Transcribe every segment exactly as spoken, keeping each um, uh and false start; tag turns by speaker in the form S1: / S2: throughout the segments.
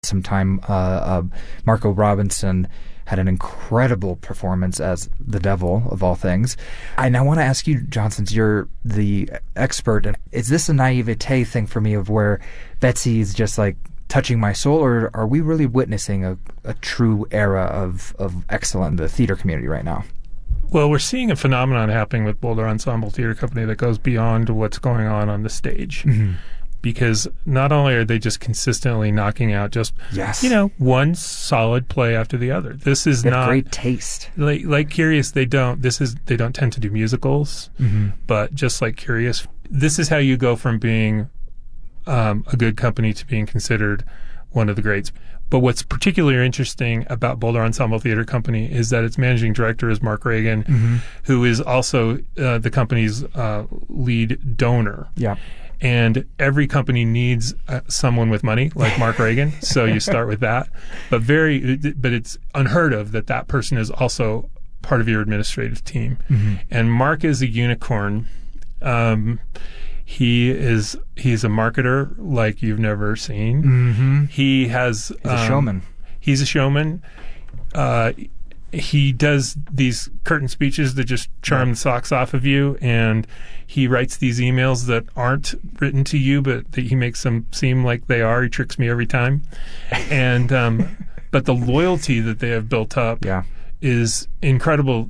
S1: some time. Uh, uh, Marco Robinson had an incredible performance as the devil, of all things. And I want to ask you, John, since you're the expert, is this a naivete thing for me of where Betsy is just like touching my soul, or are we really witnessing a, a true era of, of excellence in the theater community right now?
S2: Well, we're seeing a phenomenon happening with Boulder Ensemble Theater Company that goes beyond what's going on on the stage. Mm-hmm. Because not only are they just consistently knocking out just,
S1: yes.
S2: you know, one solid play after the other. This is
S1: they have
S2: not
S1: great taste.
S2: Like, like Curious, they don't. This is they don't tend to do musicals, mm-hmm. but just like Curious, this is how you go from being um, a good company to being considered one of the greats. But what's particularly interesting about Boulder Ensemble Theater Company is that its managing director is Mark Reagan, mm-hmm. who is also uh, the company's uh, lead donor.
S1: Yeah.
S2: And every company needs uh, someone with money, like Mark Reagan. So you start with that. But very, but it's unheard of that that person is also part of your administrative team. Mm-hmm. And Mark is a unicorn. Um, he is he's a marketer like you've never seen.
S1: Mm-hmm.
S2: He has
S1: he's a um, showman.
S2: He's a showman. Uh, he does these curtain speeches that just charm yeah. the socks off of you, and he writes these emails that aren't written to you, but that he makes them seem like they are. He tricks me every time. And um, but the loyalty that they have built up
S1: yeah.
S2: is incredible.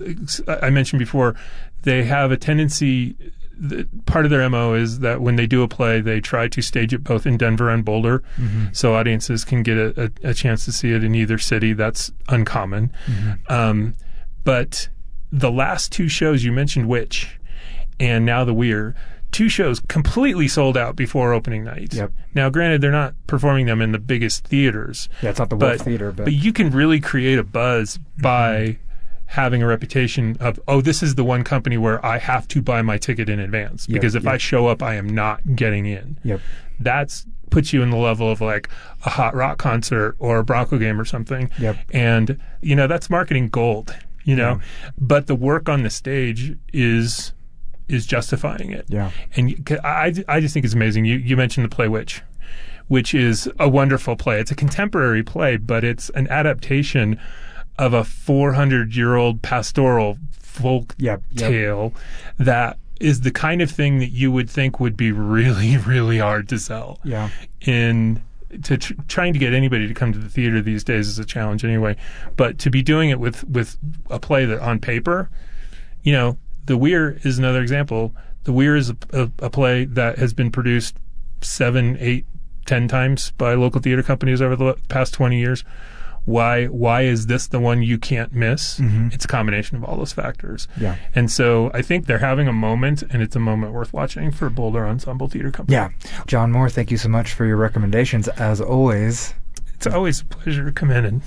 S2: I mentioned before, they have a tendency. Part of their M O is that when they do a play, they try to stage it both in Denver and Boulder, mm-hmm. so audiences can get a, a, a chance to see it in either city. That's uncommon. Mm-hmm. Um, but the last two shows, you mentioned Witch, and now The Weir, two shows completely sold out before opening night.
S1: Yep.
S2: Now, granted, they're not performing them in the biggest theaters.
S1: Yeah, it's not the Wolf Theater. But.
S2: but you can really create a buzz mm-hmm. by having a reputation of, oh, this is the one company where I have to buy my ticket in advance.
S1: Yep,
S2: because if
S1: yep.
S2: I show up, I am not getting in.
S1: Yep.
S2: That's puts you in the level of like a hot rock concert or a Bronco game or something.
S1: Yep.
S2: And, you know, that's marketing gold, you know.
S1: Yeah.
S2: But the work on the stage is is justifying it.
S1: Yeah.
S2: And I, I just think it's amazing. You, you mentioned the play Witch, which is a wonderful play. It's a contemporary play, but it's an adaptation of a four hundred year old pastoral folk
S1: yep, yep.
S2: tale that is the kind of thing that you would think would be really, really hard to sell.
S1: Yeah.
S2: In to tr- trying to get anybody to come to the theater these days is a challenge anyway. But to be doing it with, with a play that on paper, you know, The Weir is another example. The Weir is a, a, a play that has been produced seven, eight, ten times by local theater companies over the past twenty years. Why why is this the one you can't miss? Mm-hmm. It's a combination of all those factors.
S1: Yeah.
S2: And so I think they're having a moment, and it's a moment worth watching for Boulder Ensemble Theater Company.
S1: Yeah. John Moore, thank you so much for your recommendations, as always.
S2: It's always a pleasure to come in and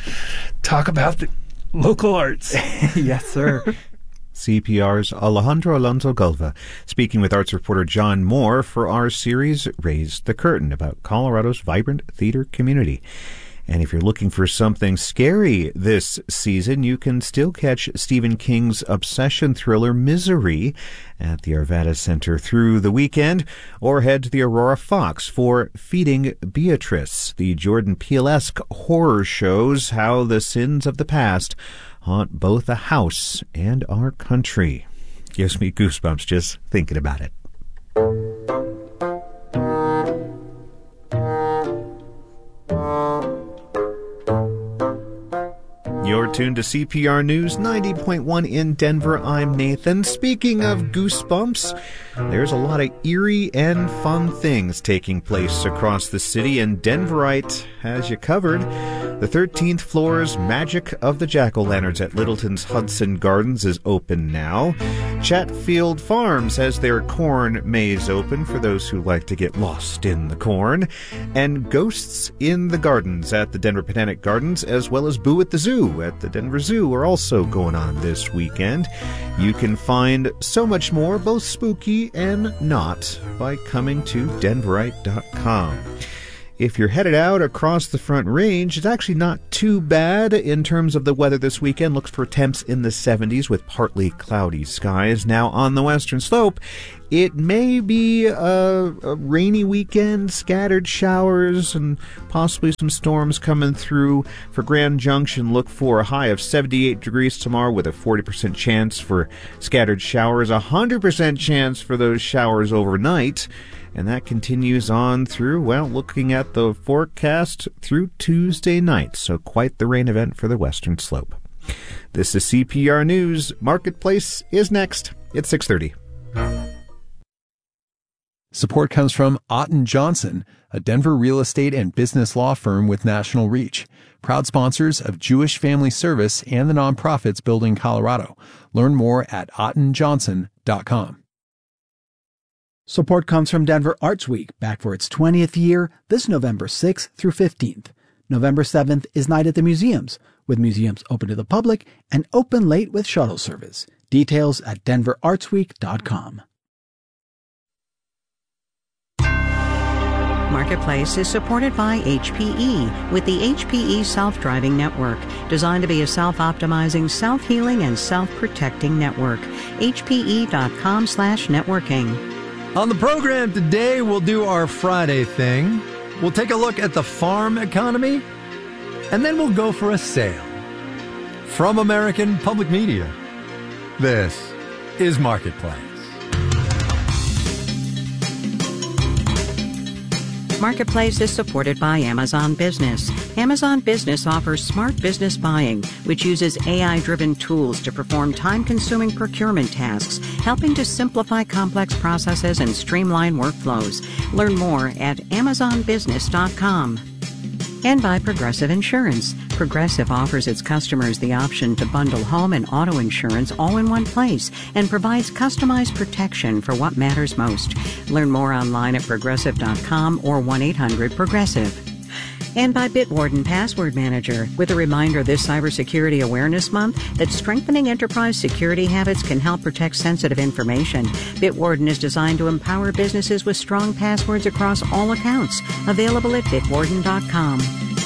S2: talk about the local arts.
S1: Yes, sir.
S3: C P R's Alejandro Alonso Galva speaking with arts reporter John Moore for our series Raise the Curtain about Colorado's vibrant theater community. And if you're looking for something scary this season, you can still catch Stephen King's obsession thriller Misery at the Arvada Center through the weekend, or head to the Aurora Fox for Feeding Beatrice. The Jordan Peele-esque horror shows how the sins of the past haunt both the house and our country. Gives me goosebumps just thinking about it. You're tuned to C P R News ninety point one in Denver. I'm Nathan. Speaking of goosebumps, there's a lot of eerie and fun things taking place across the city, and Denverite has you covered. The thirteenth floor's Magic of the Jack-O-Lanterns at Littleton's Hudson Gardens is open now. Chatfield Farms has their corn maze open for those who like to get lost in the corn. And Ghosts in the Gardens at the Denver Botanic Gardens, as well as Boo at the Zoo at the Denver Zoo, are also going on this weekend. You can find so much more, both spooky and not, by coming to denverite dot com. If you're headed out across the Front Range, it's actually not too bad in terms of the weather this weekend. Looks for temps in the seventies with partly cloudy skies. Now on the western slope, it may be a, a rainy weekend, scattered showers, and possibly some storms coming through. For Grand Junction, look for a high of seventy-eight degrees tomorrow with a forty percent chance for scattered showers, a one hundred percent chance for those showers overnight. And that continues on through, well, looking at the forecast through Tuesday night. So quite the rain event for the Western Slope. This is C P R News. Marketplace is next. It's six thirty.
S4: Support comes from Otten Johnson, a Denver real estate and business law firm with national reach. Proud sponsors of Jewish Family Service and the nonprofits Building Colorado. Learn more at otten johnson dot com.
S5: Support comes from Denver Arts Week, back for its twentieth year, this November sixth through fifteenth. November seventh is Night at the Museums, with museums open to the public and open late with shuttle service. Details at denver arts week dot com.
S6: Marketplace is supported by H P E with the H P E Self-Driving Network, designed to be a self-optimizing, self-healing, and self-protecting network. H P E dot com slash networking.
S7: On the program today, we'll do our Friday thing. We'll take a look at the farm economy, and then we'll go for a sail. From American Public Media, this is Marketplace.
S6: Marketplace is supported by Amazon Business. Amazon Business offers smart business buying, which uses A I-driven tools to perform time-consuming procurement tasks, helping to simplify complex processes and streamline workflows. Learn more at amazon business dot com. And by Progressive Insurance. Progressive offers its customers the option to bundle home and auto insurance all in one place and provides customized protection for what matters most. Learn more online at progressive dot com or one eight hundred progressive. And by Bitwarden Password Manager, with a reminder this Cybersecurity Awareness Month that strengthening enterprise security habits can help protect sensitive information. Bitwarden is designed to empower businesses with strong passwords across all accounts. Available at bitwarden dot com.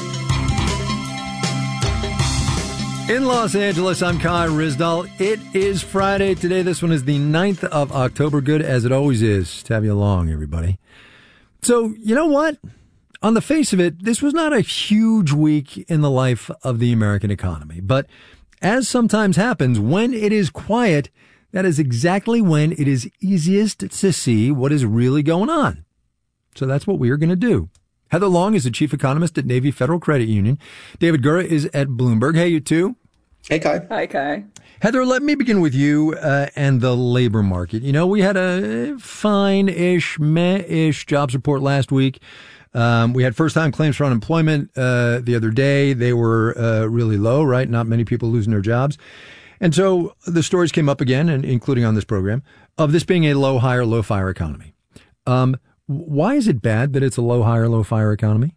S7: In Los Angeles, I'm Kai Ryssdal. It is Friday today. This one is the ninth of October. Good as it always is to have you along, everybody. So, you know what? On the face of it, this was not a huge week in the life of the American economy. But as sometimes happens, when it is quiet, that is exactly when it is easiest to see what is really going on. So that's what we are going to do. Heather Long is the chief economist at Navy Federal Credit Union. David Gura is at Bloomberg. Hey, you two.
S8: Hey, Kai.
S9: Hi, Kai.
S7: Heather, let me begin with you uh, and the labor market. You know, we had a fine-ish, meh-ish jobs report last week. Um, we had first-time claims for unemployment uh, the other day. They were uh, really low, right? Not many people losing their jobs. And so the stories came up again, and including on this program, of this being a low-hire, low-fire economy. Um, why is it bad that it's a low-hire, low-fire economy?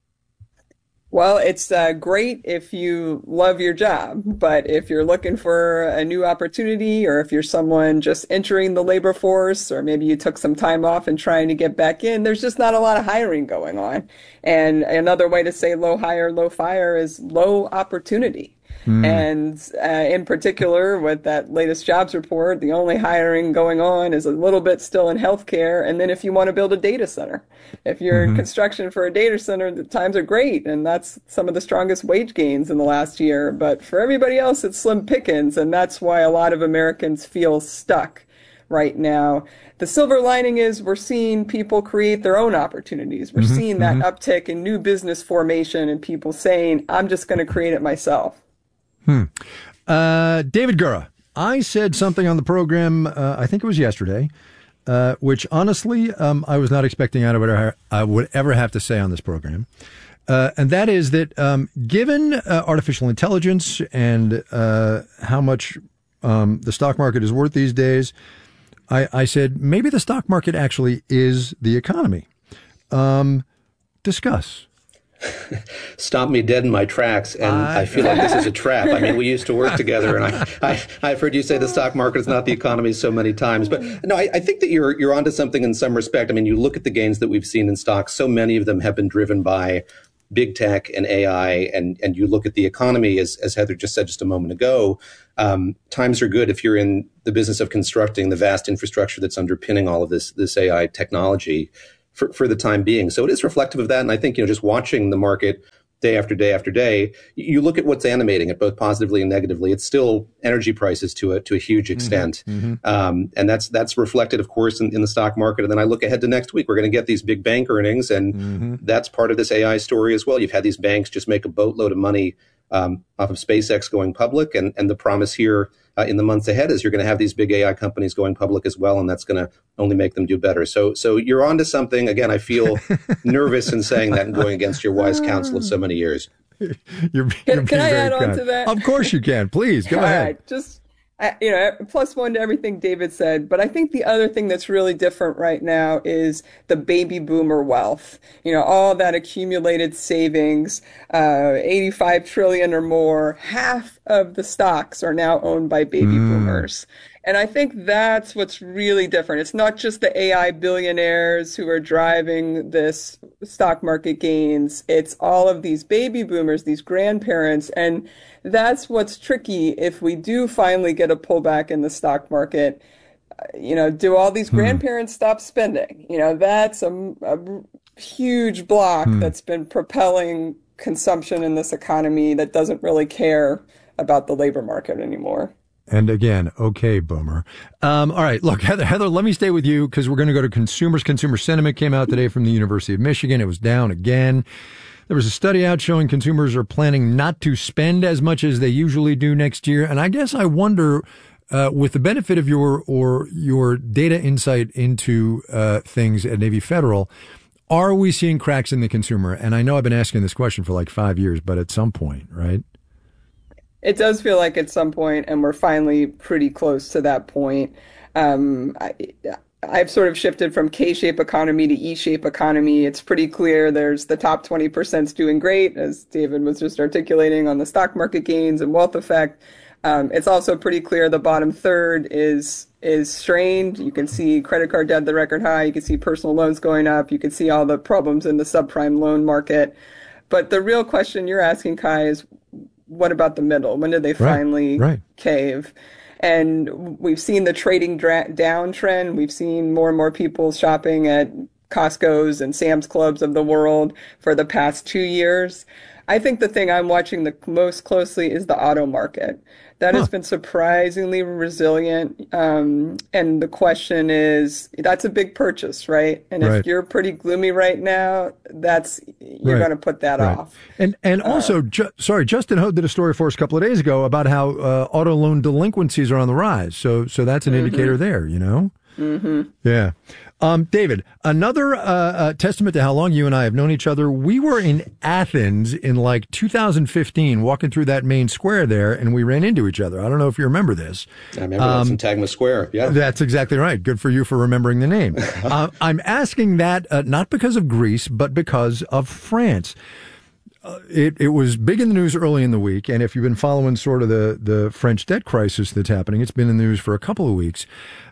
S9: Well, it's uh, great if you love your job, but if you're looking for a new opportunity, or if you're someone just entering the labor force, or maybe you took some time off and trying to get back in, there's just not a lot of hiring going on. And another way to say low hire, low fire is low opportunity. Mm. And uh, in particular, with that latest jobs report, the only hiring going on is a little bit still in healthcare. And then if you want to build a data center, if you're mm-hmm. in construction for a data center, the times are great. And that's some of the strongest wage gains in the last year. But for everybody else, it's slim pickings. And that's why a lot of Americans feel stuck right now. The silver lining is we're seeing people create their own opportunities. We're mm-hmm. seeing that mm-hmm. uptick in new business formation and people saying, I'm just going to create it myself.
S7: Hmm. Uh, David Gura, I said something on the program, uh, I think it was yesterday, uh, which honestly, um, I was not expecting I would, I would ever have to say on this program. Uh, and that is that, um, given uh, artificial intelligence and, uh, how much, um, the stock market is worth these days, I, I said, maybe the stock market actually is the economy. Um, discuss.
S8: Stop me dead in my tracks, and I, I feel like this is a trap. I mean, we used to work together, and I, I, I've heard you say the stock market is not the economy so many times. But no, I, I think that you're you're onto something in some respect. I mean, you look at the gains that we've seen in stocks. So many of them have been driven by big tech and A I, and, and you look at the economy, as, as Heather just said just a moment ago, um, times are good if you're in the business of constructing the vast infrastructure that's underpinning all of this, this A I technology for, for the time being. So it is reflective of that. And I think, you know, just watching the market day after day after day, you look at what's animating it both positively and negatively. It's still energy prices to a to a huge extent, mm-hmm. um, and that's that's reflected, of course, in, in the stock market. And then I look ahead to next week. We're going to get these big bank earnings, and mm-hmm. that's part of this A I story as well. You've had these banks just make a boatload of money um, off of SpaceX going public, and and the promise here uh, in the months ahead is you're going to have these big A I companies going public as well, and that's going to only make them do better. So so you're onto something. Again, I feel nervous in saying that and going against your wise counsel of so many years.
S7: You're, you're
S9: can can I add kind. on to that?
S7: Of course you can. Please, go
S9: All
S7: ahead.
S9: Right, just, you know, plus one to everything David said. But I think the other thing that's really different right now is the baby boomer wealth. You know, all that accumulated savings, uh, eighty-five trillion or more, half of the stocks are now owned by baby mm. boomers. And I think that's what's really different. It's not just the A I billionaires who are driving this stock market gains. It's all of these baby boomers, these grandparents. And that's what's tricky if we do finally get a pullback in the stock market. You know, do all these grandparents hmm. stop spending? You know, that's a, a huge block hmm. that's been propelling consumption in this economy that doesn't really care about the labor market anymore.
S7: And again, okay, boomer. Um, all right, look, Heather, Heather, let me stay with you because we're going to go to consumers. Consumer sentiment came out today from the University of Michigan. It was down again. There was a study out showing consumers are planning not to spend as much as they usually do next year. And I guess I wonder, uh, with the benefit of your or your data insight into uh, things at Navy Federal, are we seeing cracks in the consumer? And I know I've been asking this question for like five years, but at some point, right?
S9: It does feel like at some point, and we're finally pretty close to that point. Um, I, I've sort of shifted from K-shape economy to E-shape economy. It's pretty clear there's the top twenty percent doing great, as David was just articulating on the stock market gains and wealth effect. Um, it's also pretty clear the bottom third is is strained. You can see credit card debt at the record high. You can see personal loans going up. You can see all the problems in the subprime loan market. But the real question you're asking, Kai, is what about the middle? When did they finally
S7: right, right.
S9: cave? And we've seen the trading dra- down trend. We've seen more and more people shopping at Costco's and Sam's Clubs of the world for the past two years. I think the thing I'm watching the most closely is the auto market. That huh. has been surprisingly resilient. Um, and the question is, that's a big purchase, right? And
S7: right.
S9: if you're pretty gloomy right now, that's you're
S7: right.
S9: going to put that
S7: right.
S9: off.
S7: And and also, uh, ju- sorry, Justin Ho did a story for us a couple of days ago about how uh, auto loan delinquencies are on the rise. So so that's an mm-hmm. indicator there, you know?
S9: Mm-hmm.
S7: Yeah. Um, David, another uh, uh, testament to how long you and I have known each other. We were in Athens in like two thousand fifteen, walking through that main square there, and we ran into each other. I don't know if you remember this.
S8: I remember um, that Syntagma Square. Yeah,
S7: that's exactly right. Good for you for remembering the name. uh, I'm asking that uh, not because of Greece, but because of France. Uh, it, it was big in the news early in the week, and if you've been following sort of the, the French debt crisis that's happening, it's been in the news for a couple of weeks.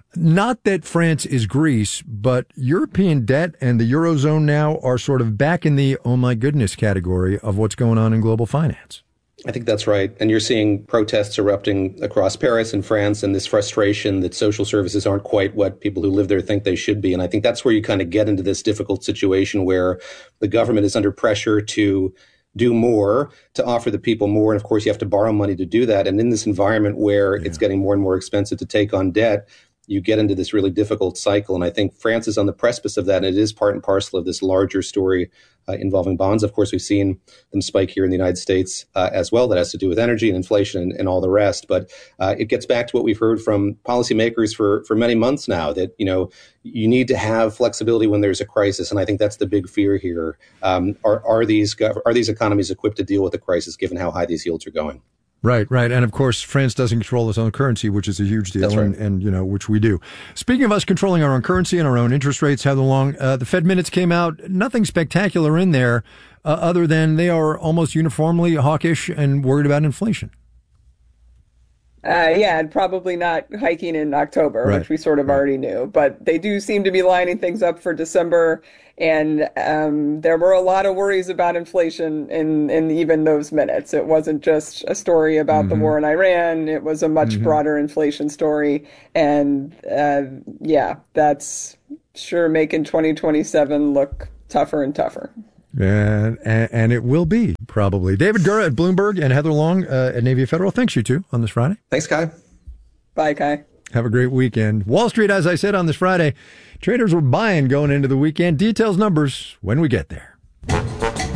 S7: Not that France is Greece, but European debt and the Eurozone now are sort of back in the oh my goodness category of what's going on in global finance.
S8: I think that's right. And you're seeing protests erupting across Paris and France, and this frustration that social services aren't quite what people who live there think they should be. And I think that's where you kind of get into this difficult situation where the government is under pressure to do more, to offer the people more. And of course, you have to borrow money to do that. And in this environment where yeah. it's getting more and more expensive to take on debt, you get into this really difficult cycle. And I think France is on the precipice of that. And it is part and parcel of this larger story uh, involving bonds. Of course, we've seen them spike here in the United States uh, as well. That has to do with energy and inflation and, and all the rest. But uh, it gets back to what we've heard from policymakers for, for many months now, that, you know, you need to have flexibility when there's a crisis. And I think that's the big fear here. Um, are, are these gov- are these economies equipped to deal with the crisis given how high these yields are going?
S7: Right, right. And of course, France doesn't control its own currency, which is a huge deal.
S8: That's right.
S7: and, and, you know, which we do. Speaking of us controlling our own currency and our own interest rates, Heather Long, uh, the Fed minutes came out. Nothing spectacular in there uh, other than they are almost uniformly hawkish and worried about inflation.
S9: Uh, yeah, and probably not hiking in October,
S7: Right.
S9: which we sort of
S7: Right.
S9: already knew. But they do seem to be lining things up for December. And um, there were a lot of worries about inflation in, in even those minutes. It wasn't just a story about
S7: Mm-hmm.
S9: the war in Iran. It was a much
S7: Mm-hmm.
S9: broader inflation story. And uh, yeah, that's sure making twenty twenty-seven look tougher and tougher.
S7: And, and and it will be, probably. David Gura at Bloomberg and Heather Long uh, at Navy Federal. Thanks, you two, on this Friday.
S8: Thanks, Kai.
S9: Bye, Kai.
S7: Have a great weekend. Wall Street, as I said on this Friday, traders were buying going into the weekend. Details, numbers when we get there.